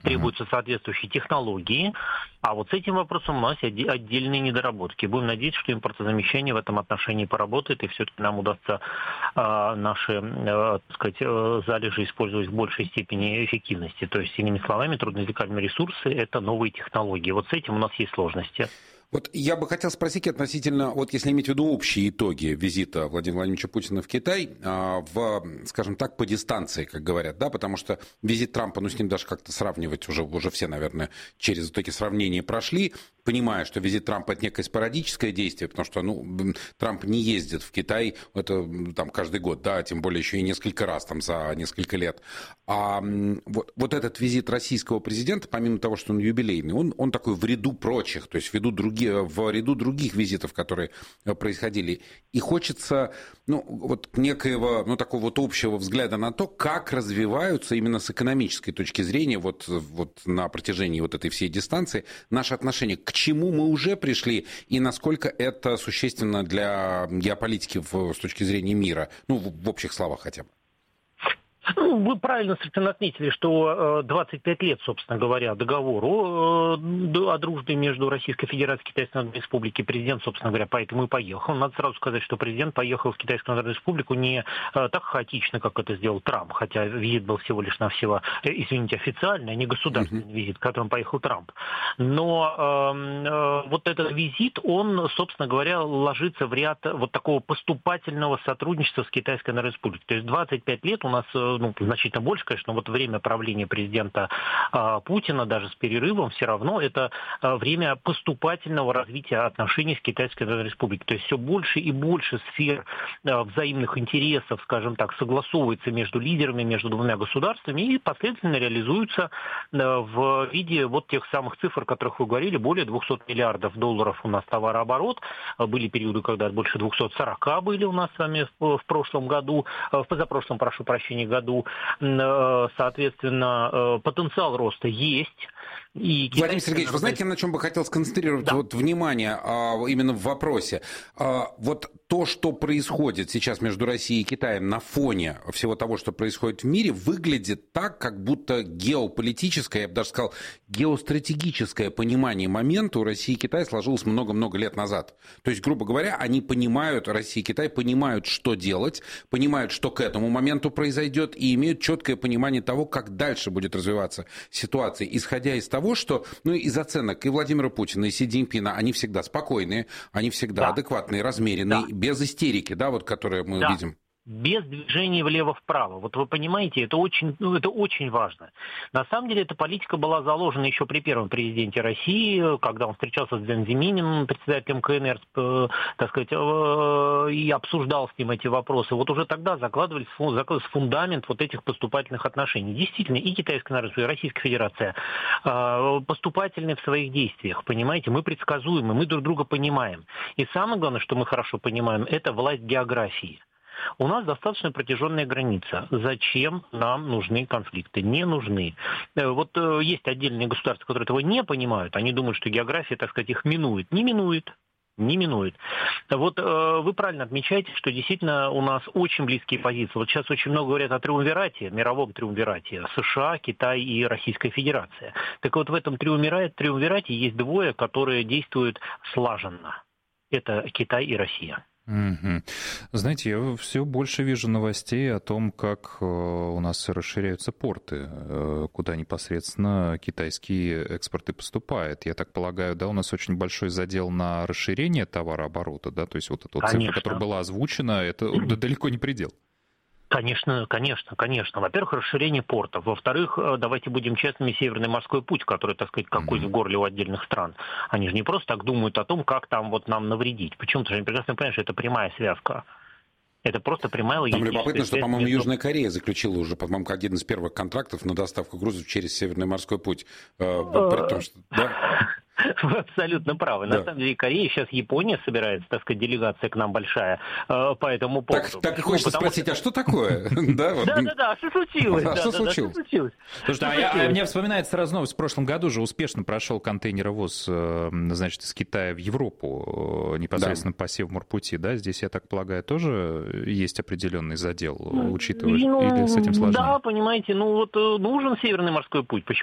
требуются соответствующие технологии. А вот с этим вопросом у нас отдельные недоработки. Будем надеяться, что импортозамещение в этом отношении поработает, и все-таки нам удастся наши, так сказать, залежи использовать в большей степени эффективности. То есть, иными словами, трудноизвлекаемые ресурсы – это новые технологии. Вот с этим у нас есть сложности. Вот я бы хотел спросить относительно, вот если иметь в виду общие итоги визита Владимира Владимировича Путина в Китай, скажем так, по дистанции, как говорят, да, потому что визит Трампа, ну, с ним даже как-то сравнивать уже все, наверное, через вот эти сравнения прошли, понимая, что визит Трампа – это некое спорадическое действие, потому что, Трамп не ездит в Китай, это там каждый год, да, тем более еще и несколько раз там за несколько лет. А вот этот визит российского президента, помимо того, что он юбилейный, он такой в ряду прочих, то есть в ряду других визитов, которые происходили. И хочется, некоего, такого вот общего взгляда на то, как развиваются именно с экономической точки зрения вот на протяжении вот этой всей дистанции наши отношения, к чему мы уже пришли и насколько это существенно для геополитики с точки зрения мира, в общих словах хотя бы. Вы правильно совершенно отметили, что 25 лет, собственно говоря, договору о дружбе между Российской Федерацией и Китайской Народной Республикой. Президент, собственно говоря, поэтому и поехал. Надо сразу сказать, что президент поехал в Китайскую Народную Республику не так хаотично, как это сделал Трамп, хотя визит был всего лишь навсего, официальный, а не государственный визит, к которому поехал Трамп. Но вот этот визит, он, собственно говоря, ложится в ряд вот такого поступательного сотрудничества с Китайской Народной Республикой. То есть 25 лет у нас значительно больше, конечно, но вот время правления президента Путина, даже с перерывом, все равно это время поступательного развития отношений с Китайской Народной Республикой. То есть все больше и больше сфер взаимных интересов, скажем так, согласовывается между лидерами, между двумя государствами и последовательно реализуются в виде вот тех самых цифр, о которых вы говорили, более 200 миллиардов долларов у нас товарооборот. Были периоды, когда больше 240 были у нас с вами в прошлом году, в позапрошлом, прошу прощения, году. Соответственно, потенциал роста есть. Владимир Сергеевич, вы знаете, на чем бы хотел сконцентрировать внимание именно в вопросе? Вот то, что происходит сейчас между Россией и Китаем на фоне всего того, что происходит в мире, выглядит так, как будто геополитическое, я бы даже сказал, геостратегическое понимание момента у России и Китая сложилось много-много лет назад. То есть, грубо говоря, они понимают, Россия и Китай понимают, что делать, понимают, что к этому моменту произойдет, и имеют четкое понимание того, как дальше будет развиваться ситуация, исходя из того, что, из оценок и Владимира Путина, и Си Цзиньпина, они всегда спокойные, они всегда адекватные, размеренные, без истерики, которые мы видим. Без движения влево-вправо. Вот вы понимаете, это очень важно. На самом деле, эта политика была заложена еще при первом президенте России, когда он встречался с Дзян Зиминым, председателем КНР, так сказать, и обсуждал с ним эти вопросы. Вот уже тогда закладывался фундамент вот этих поступательных отношений. Действительно, и Китайская Народная Республика, и Российская Федерация поступательны в своих действиях, понимаете? Мы предсказуемы, мы друг друга понимаем. И самое главное, что мы хорошо понимаем, это власть географии. У нас достаточно протяженная граница. Зачем нам нужны конфликты? Не нужны. Вот есть отдельные государства, которые этого не понимают. Они думают, что география, так сказать, их минует. Не минует. Вот вы правильно отмечаете, что действительно у нас очень близкие позиции. Вот сейчас очень много говорят о триумвирате, мировом триумвирате. США, Китай и Российская Федерация. Так вот в этом триумвирате есть двое, которые действуют слаженно. Это Китай и Россия. Знаете, я все больше вижу новостей о том, как у нас расширяются порты, куда непосредственно китайские экспорты поступают. Я так полагаю, у нас очень большой задел на расширение товарооборота, да, то есть вот эта цифра, которая была озвучена, это далеко не предел. Конечно. Во-первых, расширение портов. Во-вторых, давайте будем честными, Северный морской путь, который, так сказать, как кость в горле у отдельных стран. Они же не просто так думают о том, как там вот нам навредить. Почему-то же они прекрасно понимают, что это прямая связка. Это просто прямая логистическая связь. Там любопытно, что, по-моему, Южная Корея заключила уже, по-моему, один из первых контрактов на доставку грузов через Северный морской путь. При том, что... Вы абсолютно правы. На самом деле, Корея, сейчас Япония собирается, так сказать, делегация к нам большая по этому поводу. Так и хочется спросить, а что такое? Да, что случилось? Что случилось? Слушайте, мне вспоминается сразу новость. В прошлом году же успешно прошел контейнеровоз, значит, из Китая в Европу, непосредственно по Севморпути, да? Здесь, я так полагаю, тоже есть определенный задел, учитывая, или с этим сложнее? Да, понимаете, нужен Северный морской путь.